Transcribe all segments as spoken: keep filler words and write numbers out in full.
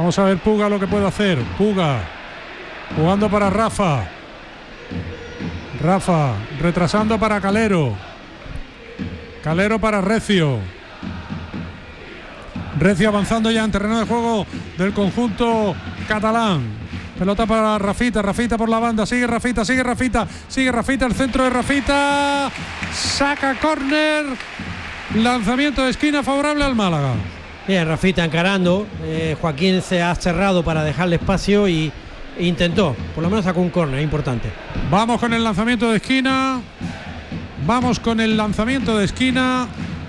Vamos a ver Puga lo que puede hacer. Puga jugando para Rafa. Rafa retrasando para Calero. Calero para Recio. Recio avanzando ya en terreno de juego del conjunto catalán. Pelota para Rafita, Rafita por la banda, sigue Rafita, sigue Rafita, sigue Rafita, el centro de Rafita, saca córner, lanzamiento de esquina favorable al Málaga. Bien, Rafita encarando, eh, Joaquín se ha cerrado para dejarle espacio y e intentó, por lo menos sacó un córner importante. Vamos con el lanzamiento de esquina, vamos con el lanzamiento de esquina.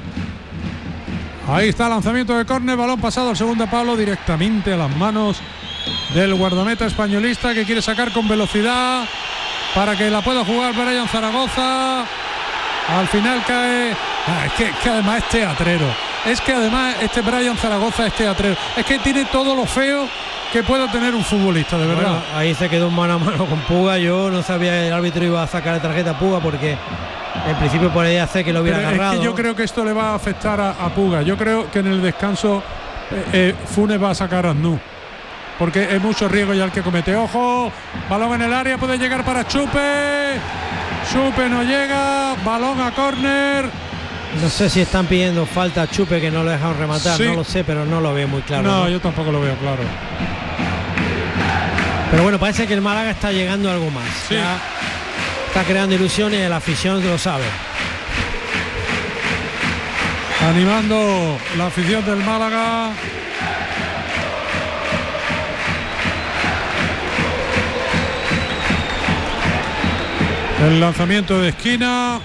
Ahí está el lanzamiento de córner, balón pasado al segundo palo directamente a las manos del guardameta españolista, que quiere sacar con velocidad para que la pueda jugar Brian Zaragoza. Al final cae. Ah, es, que, es que además es teatrero. Es que además este Brian Zaragoza es teatrero. Es que tiene todo lo feo que pueda tener un futbolista, de verdad. Bueno, ahí se quedó mano a mano con Puga. Yo no sabía que el árbitro iba a sacar la tarjeta a Puga porque en principio podría hacer que lo hubiera Pero agarrado. Es que yo creo que esto le va a afectar a, a Puga. Yo creo que en el descanso eh, eh, Funes va a sacar a Aznú, porque es mucho riesgo ya el que comete. Ojo, balón en el área, puede llegar para Chupe. Chupe no llega, balón a córner. No sé si están pidiendo falta a Chupe, que no lo dejan rematar, sí. No lo sé, pero no lo veo muy claro. No, ¿no? yo tampoco lo veo claro. Pero bueno, parece que el Málaga está llegando a algo más. Sí. Ya está creando ilusiones, la afición lo sabe. Animando la afición del Málaga. El lanzamiento de esquina.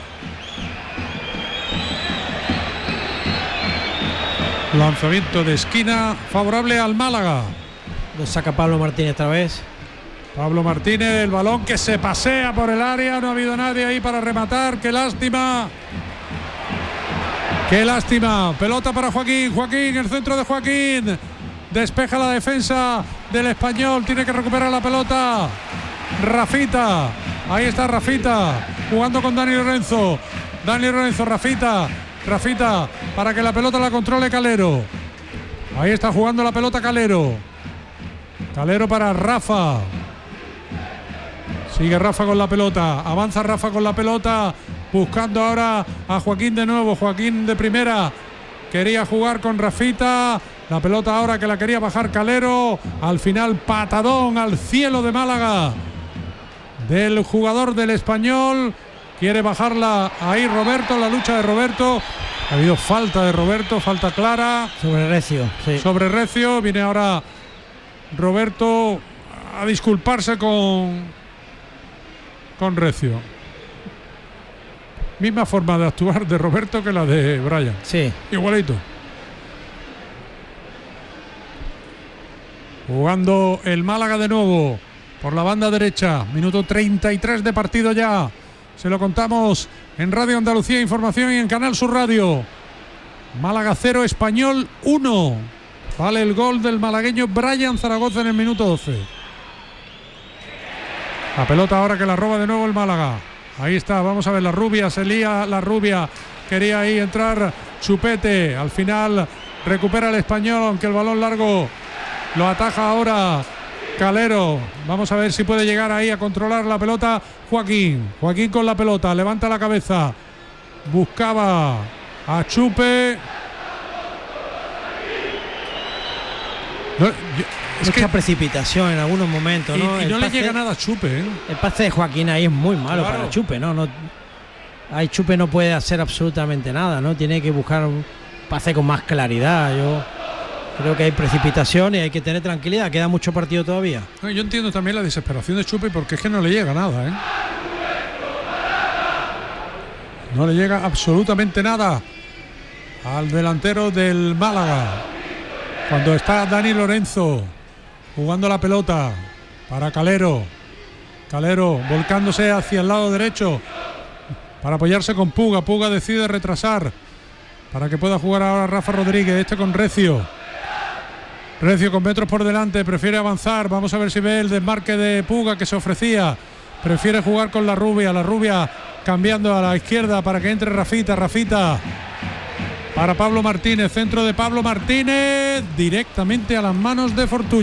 Lanzamiento de esquina favorable al Málaga. Lo saca Pablo Martínez otra vez. Pablo Martínez, el balón que se pasea por el área. No ha habido nadie ahí para rematar. Qué lástima. Qué lástima. Pelota para Joaquín. Joaquín, el centro de Joaquín. Despeja la defensa del Español. Tiene que recuperar la pelota Rafita. Ahí está Rafita jugando con Dani Lorenzo. Dani Lorenzo, Rafita. Rafita para que la pelota la controle Calero. Ahí está jugando la pelota Calero. Calero para Rafa. Sigue Rafa con la pelota. Avanza Rafa con la pelota. Buscando ahora a Joaquín de nuevo. Joaquín de primera. Quería jugar con Rafita. La pelota ahora que la quería bajar Calero. Al final patadón al cielo de Málaga del jugador del Español. Quiere bajarla ahí Roberto. La lucha de Roberto. Ha habido falta de Roberto. Falta clara. Sobre Recio. Sí. Sobre Recio. Viene ahora Roberto a disculparse con, con Recio. Misma forma de actuar de Roberto que la de Brian. Sí. Igualito. Jugando el Málaga de nuevo por la banda derecha. Minuto treinta y tres de partido ya. Se lo contamos en Radio Andalucía Información y en Canal Sur Radio. Málaga cero, Español uno. Vale el gol del malagueño Brian Zaragoza en el minuto doce. La pelota ahora que la roba de nuevo el Málaga. Ahí está, vamos a ver la rubia, se lía la rubia. Quería ahí entrar Chupete. Al final recupera el Español, aunque el balón largo lo ataja ahora Calero. Vamos a ver si puede llegar ahí a controlar la pelota Joaquín. Joaquín con la pelota, levanta la cabeza. Buscaba a Chupe. No, yo, es Mucha que, precipitación en algunos momentos, ¿no? Y, y no pase, le llega nada a Chupe, ¿eh? El pase de Joaquín ahí es muy malo, claro, para Chupe, ¿no? no ahí Chupe no puede hacer absolutamente nada, ¿no? Tiene que buscar un pase con más claridad. Yo creo que hay precipitación y hay que tener tranquilidad. Queda mucho partido todavía. No, yo entiendo también la desesperación de Chupe, porque es que no le llega nada, ¿eh? No le llega absolutamente nada al delantero del Málaga. Cuando está Dani Lorenzo jugando la pelota para Calero. Calero volcándose hacia el lado derecho para apoyarse con Puga. Puga decide retrasar para que pueda jugar ahora Rafa Rodríguez. Este con Recio. Recio con metros por delante, prefiere avanzar. Vamos a ver si ve el desmarque de Puga que se ofrecía. Prefiere jugar con la rubia. La rubia cambiando a la izquierda para que entre Rafita. Rafita para Pablo Martínez. Centro de Pablo Martínez directamente a las manos de Fortuny.